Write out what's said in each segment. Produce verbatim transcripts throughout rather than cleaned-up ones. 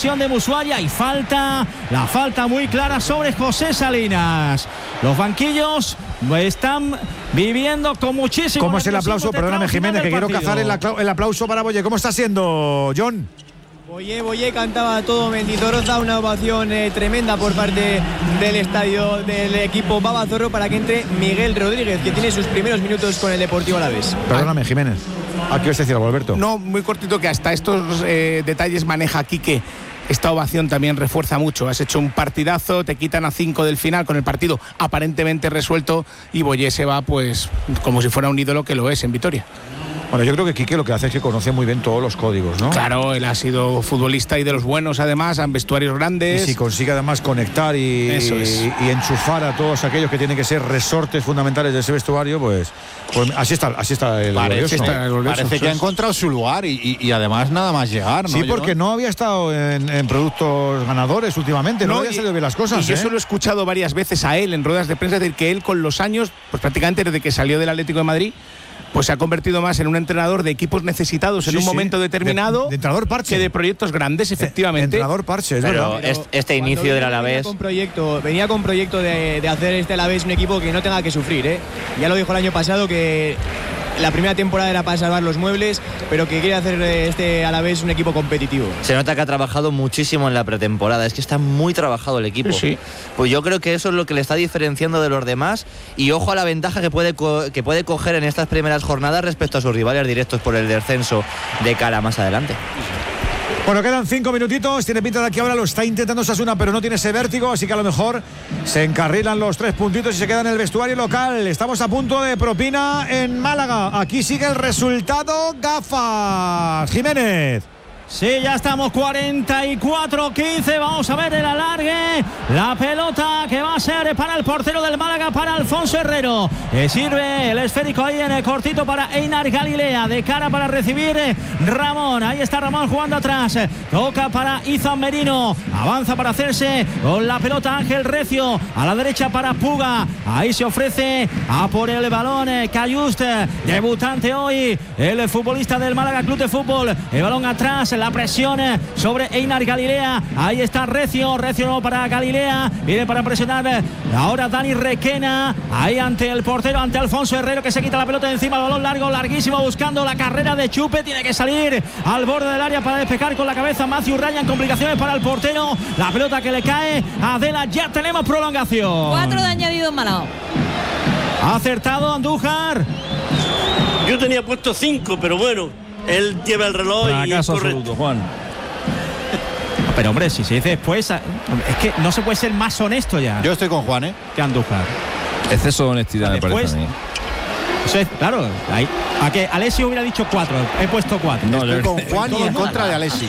presión de Musuaya y falta, la falta muy clara sobre José Salinas. Los banquillos están viviendo con muchísimo. ¿Cómo es el aplauso? Perdóname, Jiménez, que quiero cazar el, el aplauso para Boye. ¿Cómo está siendo, John? Boye, Boye cantaba todo Mendizorroza, una ovación eh, tremenda por parte del estadio del equipo Babazorro para que entre Miguel Rodríguez, que tiene sus primeros minutos con el Deportivo Alavés. Perdóname, Jiménez. ¿A qué os decía algo, Alberto? No, muy cortito, que hasta estos eh, detalles maneja Quique. Esta ovación también refuerza mucho. Has hecho un partidazo, te quitan a cinco del final con el partido aparentemente resuelto y Boye se va pues como si fuera un ídolo, que lo es en Vitoria. Bueno, yo creo que Quique lo que hace es que conoce muy bien todos los códigos, ¿no? Claro, él ha sido futbolista y de los buenos, además, en vestuarios grandes. Y si consigue además conectar y, Eso es. y, y enchufar a todos aquellos que tienen que ser resortes fundamentales de ese vestuario, pues, pues así está, así está el Parece, glorioso. está el glorioso. Parece que ha encontrado su lugar y, y, y además nada más llegar, ¿no? Sí, porque John? no había estado en, en productos ganadores últimamente, no, no había y, salido bien las cosas. Y yo ¿eh? se lo he escuchado varias veces a él en ruedas de prensa, decir que él con los años, pues prácticamente desde que salió del Atlético de Madrid, pues se ha convertido más en un entrenador de equipos necesitados en sí, un sí. momento determinado de, de entrenador parche, que de proyectos grandes, efectivamente. De entrenador parche, es pero verdad. este, este inicio del Alavés venía con proyecto, venía con proyecto de, de hacer este Alavés un equipo que no tenga que sufrir, ¿eh? Ya lo dijo el año pasado que la primera temporada era para salvar los muebles, pero que quiere hacer este Alavés un equipo competitivo. se nota que ha trabajado muchísimo en la pretemporada. Es que está muy trabajado el equipo. Sí, sí. Pues yo creo que eso es lo que le está diferenciando de los demás. Y ojo a la ventaja que puede, co- que puede coger en estas primeras jornadas respecto a sus rivales directos por el descenso de cara más adelante. Bueno, quedan cinco minutitos. Tiene pinta de que ahora lo está intentando Osasuna, pero no tiene ese vértigo, así que a lo mejor se encarrilan los tres puntitos y se queda en el vestuario local. Estamos a punto de propina en Málaga. Aquí sigue el resultado. Gafas. Jiménez. Sí, ya estamos cuarenta y cuatro quince. Vamos a ver el alargue. La pelota que va a ser para el portero del Málaga, para Alfonso Herrero. Que sirve el esférico ahí en el cortito para Einar Galilea. De cara para recibir Ramón. Ahí está Ramón jugando atrás. Toca para Izan Merino. Avanza para hacerse con la pelota Ángel Recio. A la derecha para Puga. Ahí se ofrece a por el balón Cayust, debutante hoy, el futbolista del Málaga Club de Fútbol. El balón atrás. La presión sobre Einar Galilea. Ahí está Recio. Recio para Galilea. Viene para presionar ahora Dani Requena. Ahí ante el portero, ante Alfonso Herrero, que se quita la pelota de encima. El balón largo, larguísimo, buscando la carrera de Chupe. Tiene que salir al borde del área para despejar con la cabeza Matthew Ryan. Complicaciones para el portero. La pelota que le cae a Adela. Ya tenemos prolongación. Cuatro de añadido en Málaga. Ha acertado Andújar. Yo tenía puesto cinco, pero bueno. Él lleva el reloj y es correcto. Juan. Pero hombre, si se dice después, es que no se puede ser más honesto ya. Yo estoy con Juan, ¿eh? Que Andújar. Exceso de honestidad, me Después, parece a mí. Eso es, claro. Ahí, a que Alessio hubiera dicho cuatro. He puesto cuatro. No, Estoy yo- con Juan y en contra de Alexis.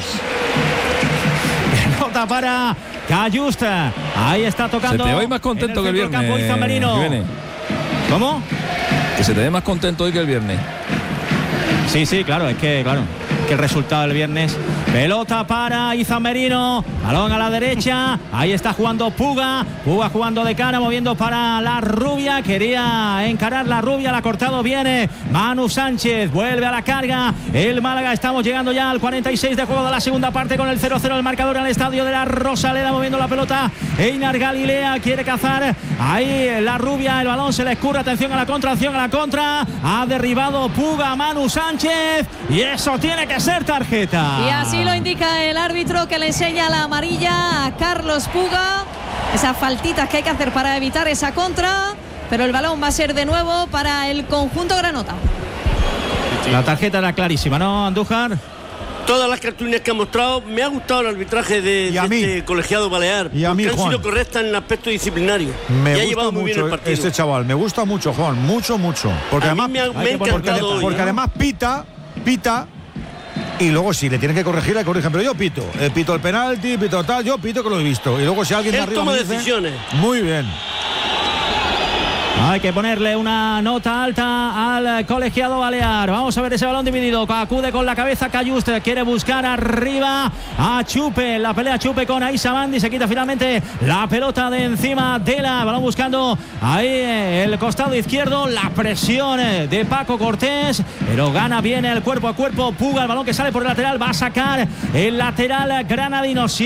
Pelota para Cayust. Ahí está Se tocando. te ve más contento que el en centro del campo, Izan viernes. Merino. Jiménez. ¿Cómo? Que se te ve más contento hoy que el viernes. Sí, sí, claro, es que, claro, que el resultado del viernes. Pelota para Izan Merino, balón a la derecha, ahí está jugando Puga, Puga jugando de cara, moviendo para la Rubia, quería encarar la Rubia, la ha cortado bien Manu Sánchez, vuelve a la carga el Málaga. Estamos llegando ya al cuarenta y seis de juego de la segunda parte con el cero cero el marcador en el estadio de la Rosaleda, moviendo la pelota Einar Galilea, quiere cazar ahí la Rubia, el balón se le escurre, atención a la contra, atención a la contra, ha derribado Puga a Manu Sánchez y eso tiene que ser tarjeta. Y así lo indica el árbitro, que le enseña la amarilla a Carlos Puga. Esas faltitas que hay que hacer para evitar esa contra, pero el balón va a ser de nuevo para el conjunto granota. La tarjeta era clarísima, ¿no, Andújar? Todas las cartulinas que ha mostrado, me ha gustado el arbitraje de, de este colegiado balear. Y a mí, porque han Juan. sido correctas en el aspecto disciplinario. Me y ha gusta llevado muy bien el mucho partido. este chaval, me gusta mucho, Juan, mucho, mucho. Porque A mí además, me ha- me ha porque, encantado hoy, porque ¿eh? además pita, pita. Y luego si le tienen que corregir, le corrigen. Pero yo pito, eh, pito el penalti, pito tal, yo pito que lo he visto. Y luego si alguien de Él arriba toma me dice, decisiones. muy bien. Hay que ponerle una nota alta al colegiado balear. Vamos a ver ese balón dividido. Acude con la cabeza Cayust. Quiere buscar arriba a Chupe. La pelea Chupe con Aisa Bandi. Se quita finalmente la pelota de encima de la. Balón buscando ahí el costado izquierdo. La presión de Paco Cortés. Pero gana bien el cuerpo a cuerpo. Puga el balón que sale por el lateral. Va a sacar el lateral granadino.